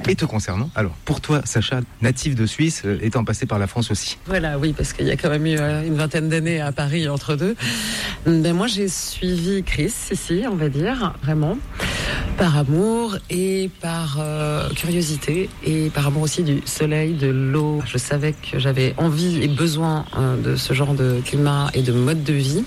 Et te concernant, alors pour toi, Sacha, natif de Suisse, étant passé par la France aussi. Voilà, oui, parce qu'il y a quand même eu une vingtaine d'années à Paris entre deux. Ben, moi, j'ai suivi Chris ici, on va dire, vraiment, par amour et par curiosité et par amour aussi du soleil, de l'eau. Je savais que j'avais envie et besoin de ce genre de climat et de mode de vie.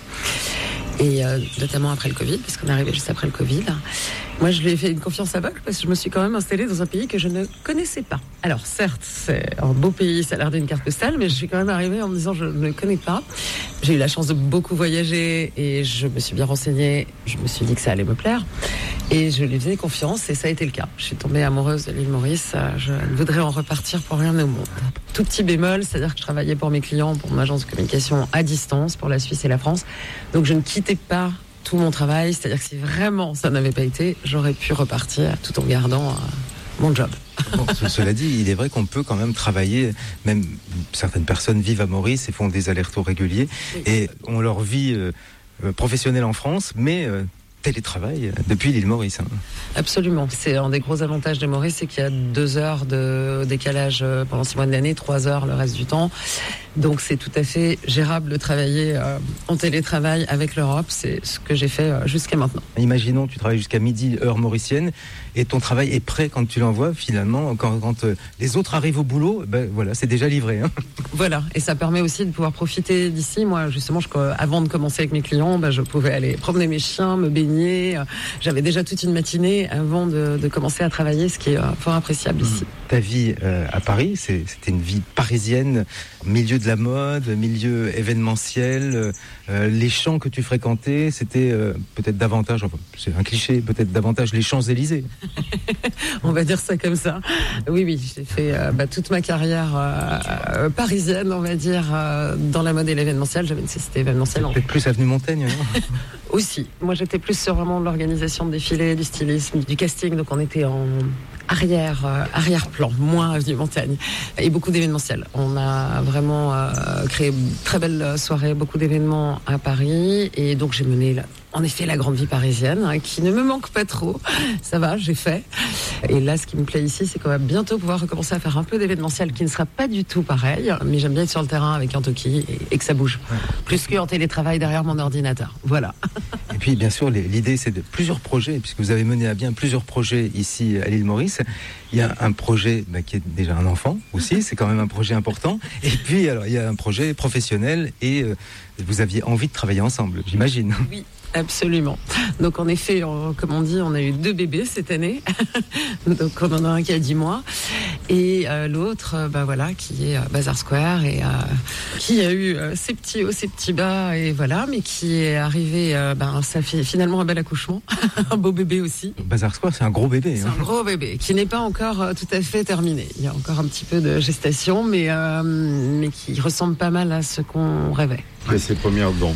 Et notamment après le Covid, parce qu'on est arrivé juste après le Covid. Moi, je lui ai fait une confiance aveugle parce que je me suis quand même installée dans un pays que je ne connaissais pas. Alors, certes, c'est un beau pays, ça a l'air d'une carte postale, mais je suis quand même arrivée en me disant je ne connais pas. J'ai eu la chance de beaucoup voyager et je me suis bien renseignée. Je me suis dit que ça allait me plaire. Et je lui faisais confiance et ça a été le cas. Je suis tombée amoureuse de l'île Maurice. Je voudrais en repartir pour rien au monde. Tout petit bémol, c'est-à-dire que je travaillais pour mes clients, pour mon agence de communication à distance, pour la Suisse et la France. Donc, je ne quittais pas tout mon travail, c'est-à-dire que si vraiment ça n'avait pas été, j'aurais pu repartir tout en gardant mon job. Bon, cela dit, il est vrai qu'on peut quand même travailler, même certaines personnes vivent à Maurice et font des allers-retours réguliers, oui. Et ont leur vie professionnelle en France, mais télétravail depuis l'île Maurice. Absolument. C'est un des gros avantages de Maurice, c'est qu'il y a 2 heures de décalage pendant 6 mois de l'année, 3 heures le reste du temps. Donc c'est tout à fait gérable de travailler en télétravail avec l'Europe. C'est ce que j'ai fait jusqu'à maintenant. Imaginons, tu travailles jusqu'à midi, heure mauricienne, et ton travail est prêt quand tu l'envoies. Finalement, quand les autres arrivent au boulot, ben voilà, c'est déjà livré. Hein. Voilà, et ça permet aussi de pouvoir profiter d'ici. Moi, justement, avant de commencer avec mes clients, je pouvais aller promener mes chiens, me baigner. J'avais déjà toute une matinée avant de commencer à travailler, ce qui est fort appréciable ici. Ta vie à Paris, c'était une vie parisienne, milieu de la mode, milieu événementiel. Les champs que tu fréquentais, c'était peut-être davantage, enfin, c'est un cliché, peut-être davantage les Champs-Élysées. On va dire ça comme ça. Oui, j'ai fait toute ma carrière parisienne, on va dire, dans la mode et l'événementiel. J'avais une société événementielle. Peut-être plus avenue Montaigne, non? Aussi. Moi, j'étais plus sur vraiment l'organisation de défilés, du stylisme, du casting. Donc, on était en arrière-plan, moins avenue Montaigne. Et beaucoup d'événementiels. On a vraiment créé une très belle soirée, beaucoup d'événements à Paris. Et donc, j'ai mené en effet la grande vie parisienne, qui ne me manque pas trop. Ça va, j'ai fait. Et là, ce qui me plaît ici, c'est qu'on va bientôt pouvoir recommencer à faire un peu d'événementiel qui ne sera pas du tout pareil. Mais j'aime bien être sur le terrain avec un toki et que ça bouge. Ouais. Plus qu'en télétravail derrière mon ordinateur. Voilà. Et puis, bien sûr, l'idée, c'est de plusieurs projets, puisque vous avez mené à bien plusieurs projets ici à l'île Maurice. Il y a un projet qui est déjà un enfant aussi, c'est quand même un projet important. Et puis, alors, il y a un projet professionnel et vous aviez envie de travailler ensemble, j'imagine. Oui. Absolument. Donc en effet, comme on dit, on a eu 2 bébés cette année. Donc on en a un qui a 10 mois et l'autre, qui est Bazar Square et qui a eu ses petits hauts, ses petits bas et voilà, mais qui est arrivé, ça fait finalement un bel accouchement, un beau bébé aussi. Bazar Square, c'est un gros bébé. C'est un gros bébé qui n'est pas encore tout à fait terminé. Il y a encore un petit peu de gestation, mais qui ressemble pas mal à ce qu'on rêvait. Et ses premières dents.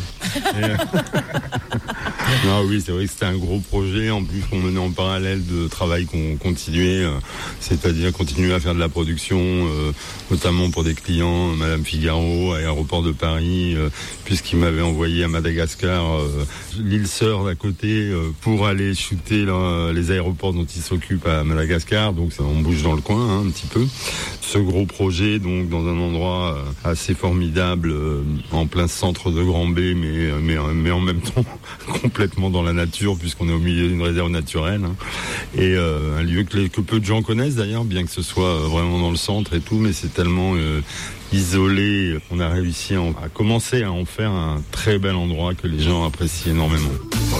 Non, oui, c'est vrai que c'était un gros projet. En plus, on menait en parallèle de travail qu'on continuait, c'est-à-dire continuer à faire de la production, notamment pour des clients, Madame Figaro, Aéroport de Paris, puisqu'il m'avait envoyé à Madagascar, l'île sœur d'à côté, pour aller shooter les aéroports dont il s'occupe à Madagascar. Donc, on bouge dans le coin, un petit peu. Ce gros projet, donc, dans un endroit assez formidable, en plein centre de Grand-B, mais en même temps complètement dans la nature, puisqu'on est au milieu d'une réserve naturelle, et un lieu que peu de gens connaissent d'ailleurs, bien que ce soit vraiment dans le centre et tout, mais c'est tellement isolé, on a réussi à commencer à en faire un très bel endroit que les gens apprécient énormément.